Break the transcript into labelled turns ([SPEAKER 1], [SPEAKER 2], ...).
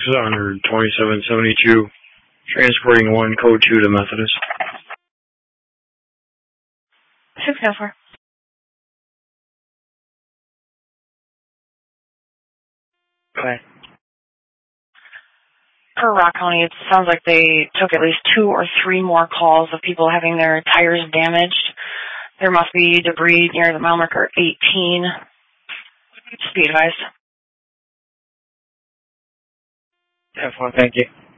[SPEAKER 1] 600 2772, transporting 1 code 2 to Methodist.
[SPEAKER 2] 604.
[SPEAKER 1] Go ahead.
[SPEAKER 2] Per Rock County, it sounds like they took at least 2 or 3 more calls of people having their tires damaged. There must be debris near the mile marker 18. Just be advised.
[SPEAKER 1] Have fun, thank you.